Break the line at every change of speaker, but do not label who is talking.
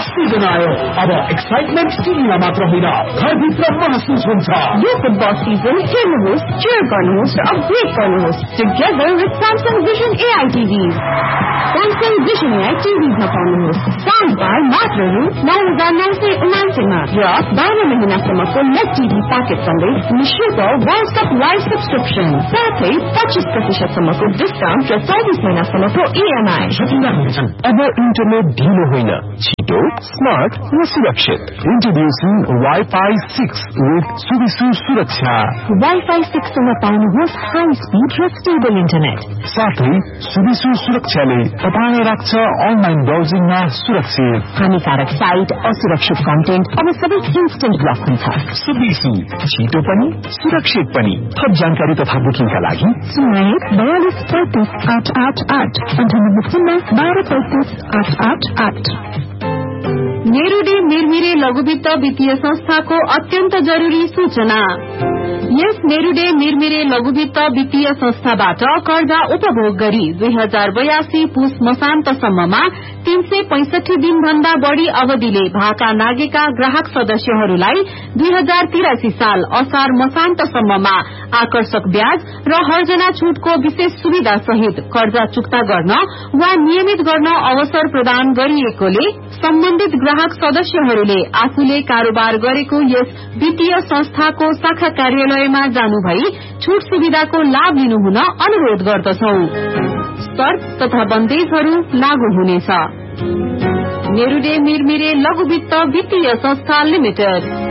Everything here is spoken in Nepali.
सिजन आयो। अब एक्साइटमेन्ट टिभीमा मात्र होइन, घरभित्र महसुस हुन्छ।
यो फुटबल सिजन हेर्नुहोस्, cheer गर्नुहोस् र अपडेट गर्नुहोस् together with Samsung Vision AI TVs. Samsung Vision AI TVs मा पाउनुहोस् साउन्ड बार मात्र रु 9,999 मा र 12 महिनासम्मको नेट टिभी प्याकेज सँगै निशुल्क वर्ल्ड कप लाइभ सब्सक्रिप्सन, साथै 25% सम्मको डिस्काउन्ट र 24 महिनासम्मको EMI।
अब इन्टरनेट ढिलो होइन, छिटो, स्मार्ट र सुरक्षित। इन्ट्रोड्युसिङ Wi-Fi 6 with सुविसु सुरक्षा।
Wi-Fi 6 मा पाउनुहोस् हाई स्पिड र स्टेबल इन्टरनेट।
साथै सुविसु सुरक्षाले तपाईलाई राख्छ अनलाइन ब्राउजिङमा सुरक्षित।
हानिकारक साइट, असुरक्षित कन्टेन्ट अब सबै इन्स्टेन्ट ब्लक हुन्छ।
सुविसु छिटो पनि सुरक्षित पनि। थप जानकारी तथा बुकिङका लागि 042358888 983888।
नेरुडे मिरमिरे लघुवित्त वित्तीय संस्थाको अत्यन्त जरूरी सूचना। यस नेरुडे मिरमिरे लघुवित्त वित्तीय संस्थाबाट कर्जा उपभोग गरी 2082 पुस मसान्तसम्ममा 365 दिन भन्दा बढ़ी अवधिले भाका नागेका ग्राहक सदस्यहरूलाई 2083 साल असार मसान्तसम्ममा आकर्षक ब्याज र हर्जना छूटको विशेष सुविधा सहित कर्जा चुक्ता गर्न वा नियमित गर्न अवसर प्रदान गरिएकोले सम्बन्धित ग्राहक सदस्यहरूले आफूले कारोबार गरेको यस वित्तीय संस्थाको शाखा कार्यालयमा जानुभई छूट सुविधाको लाभ लिनुहुन अनुरोध गर्दछौं। शर्त तथा बन्देजहरू लागू हुनेछ। नेरुडे मिरमिरे लघुवित्त वित्तीय संस्था लिमिटेड।